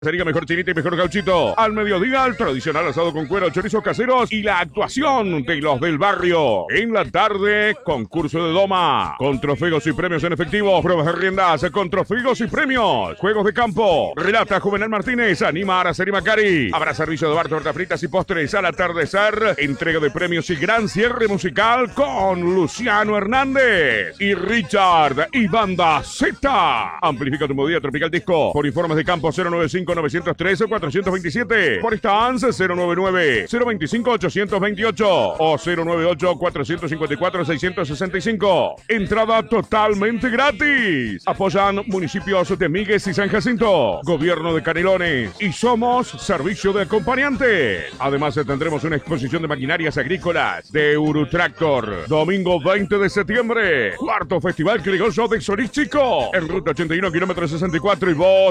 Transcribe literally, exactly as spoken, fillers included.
Sería mejor chinita y mejor gauchito. Al mediodía, el tradicional asado con cuero, chorizos caseros y la actuación de los del barrio. En la tarde, concurso de doma, con trofeos y premios en efectivo, pruebas de riendas, con trofeos y premios, juegos de campo. Relata Juvenal Martínez, anima a Araceli Macari. Habrá servicio de bar, tortas fritas y postres al atardecer. Entrega de premios y gran cierre musical con Luciano Hernández y Richard y Banda Z. Amplifica tu movida Tropical Disco. Por informes de campo cero noventa y cinco, novecientos trece, cuatrocientos veintisiete. Por Stans cero noventa y nueve, cero veinticinco, ochocientos veintiocho o cero noventa y ocho, cuatrocientos cincuenta y cuatro, seiscientos sesenta y cinco. Entrada totalmente gratis. Apoyan municipios de Migues y San Jacinto, Gobierno de Canelones y somos servicio de acompañante. Además tendremos una exposición de maquinarias agrícolas de Urutractor. Domingo veinte de septiembre, cuarto Festival Criollo de Solís Chico, en ruta ochenta y uno, kilómetro sesenta y cuatro y vos